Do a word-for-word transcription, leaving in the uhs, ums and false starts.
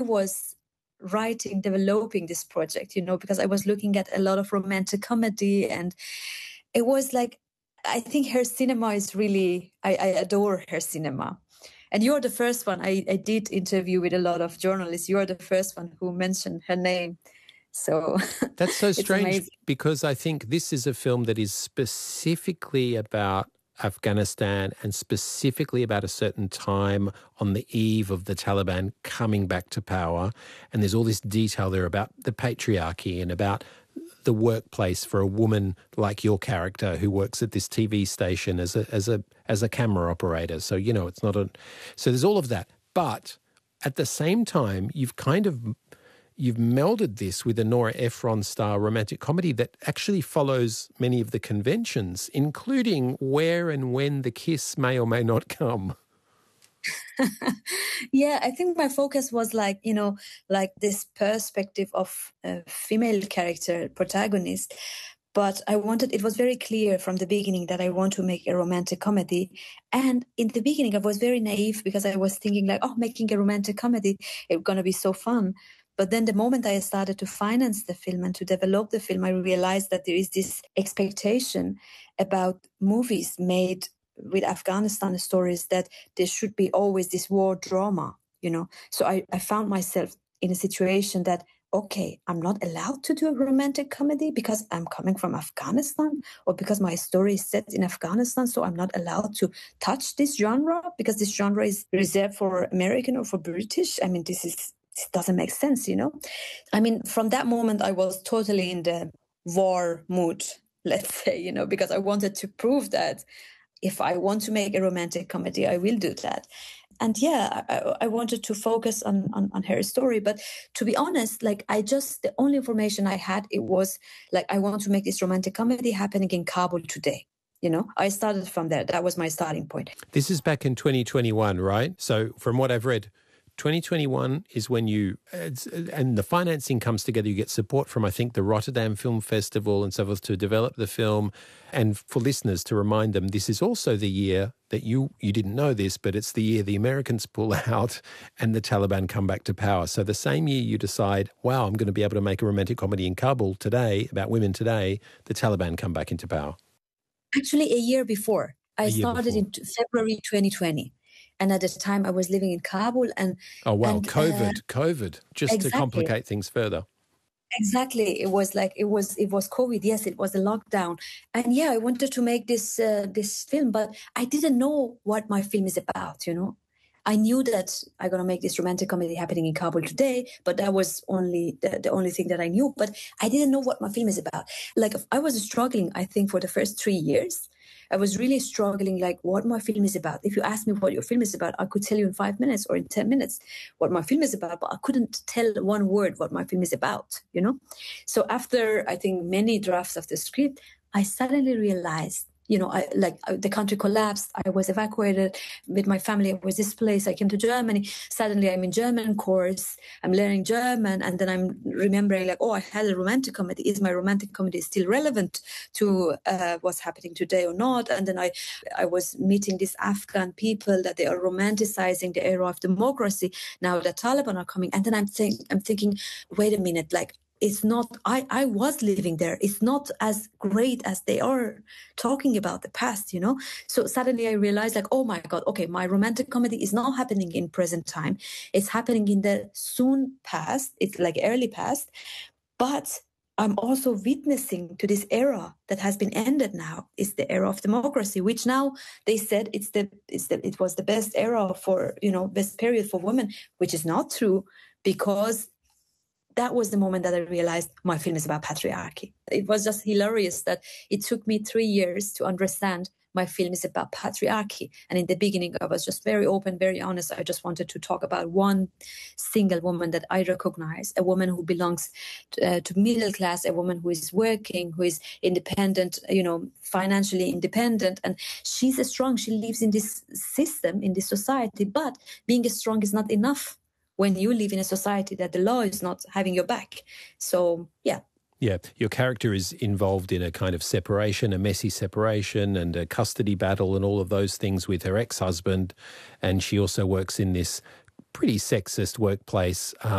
was writing, developing this project, you know, because I was looking at a lot of romantic comedy, and it was like, I think her cinema is really, I, I adore her cinema. And you're the first one. I, I did interview with a lot of journalists. You're the first one who mentioned her name. So that's so strange amazing. Because I think this is a film that is specifically about Afghanistan and specifically about a certain time on the eve of the Taliban coming back to power. And there's all this detail there about the patriarchy and about the workplace for a woman like your character who works at this T V station as a as a as a camera operator. So, you know, it's not a so there's all of that. But at the same time, you've kind of you've melded this with a Nora Ephron star romantic comedy that actually follows many of the conventions, including where and when the kiss may or may not come. Yeah, I think my focus was like, you know, like this perspective of a female character protagonist. But I wanted, it was very clear from the beginning that I want to make a romantic comedy. And in the beginning, I was very naive because I was thinking like, oh, making a romantic comedy, it's going to be so fun. But then the moment I started to finance the film and to develop the film, I realized that there is this expectation about movies made with Afghanistan stories that there should be always this war drama, you know. So I, I found myself in a situation that, okay, I'm not allowed to do a romantic comedy because I'm coming from Afghanistan or because my story is set in Afghanistan. So I'm not allowed to touch this genre because this genre is reserved for American or for British. I mean, this is This doesn't make sense, you know. I mean, from that moment, I was totally in the war mood, let's say, you know, because I wanted to prove that if I want to make a romantic comedy, I will do that. And yeah, I, I wanted to focus on, on, on her story. But to be honest, like I just, the only information I had, it was like, I want to make this romantic comedy happening in Kabul today. You know, I started from there. That was my starting point. This is back in twenty twenty-one, right? So from what I've read, twenty twenty-one is when you, and the financing comes together, you get support from, I think, the Rotterdam Film Festival and so forth to develop the film. And for listeners, to remind them, this is also the year that you, you didn't know this, but it's the year the Americans pull out and the Taliban come back to power. So the same year you decide, wow, I'm going to be able to make a romantic comedy in Kabul today, about women today, the Taliban come back into power. Actually, a year before. I year started before. in February twenty twenty. And at the time, I was living in Kabul. and Oh, wow, and, COVID, uh, COVID, just exactly. to complicate things further. Exactly. It was like, it was it was COVID. Yes, it was a lockdown. And yeah, I wanted to make this uh, this film, but I didn't know what my film is about, you know. I knew that I'm going to make this romantic comedy happening in Kabul today, but that was only the, the only thing that I knew. But I didn't know what my film is about. Like, I was struggling, I think, for the first three years. I was really struggling, like, what my film is about. If you ask me what your film is about, I could tell you in five minutes or in ten minutes what my film is about, but I couldn't tell one word what my film is about, you know? So after, I think, many drafts of the script, I suddenly realized, you know, I, like the country collapsed. I was evacuated with my family. I was displaced. I came to Germany. Suddenly I'm in German course. I'm learning German. And then I'm remembering like, oh, I had a romantic comedy. Is my romantic comedy still relevant to uh, what's happening today or not? And then I, I was meeting these Afghan people that they are romanticizing the era of democracy. Now the Taliban are coming. And then I'm, think, I'm thinking, wait a minute, like, it's not, I, I was living there. It's not as great as they are talking about the past, you know? So suddenly I realized like, oh my God, okay, my romantic comedy is not happening in present time. It's happening in the soon past. It's like early past, but I'm also witnessing to this era that has been ended now. It's the era of democracy, which now they said it's the, it's the, it was the best era for, you know, best period for women, which is not true, because that was the moment that I realized my film is about patriarchy. It was just hilarious that it took me three years to understand my film is about patriarchy. And in the beginning, I was just very open, very honest. I just wanted to talk about one single woman that I recognize, a woman who belongs to, uh, to middle class, a woman who is working, who is independent, you know, financially independent. And she's strong. She lives in this system, in this society. But being strong is not enough when you live in a society that the law is not having your back. So, yeah. Yeah, your character is involved in a kind of separation, a messy separation and a custody battle and all of those things with her ex-husband. And she also works in this pretty sexist workplace. Um,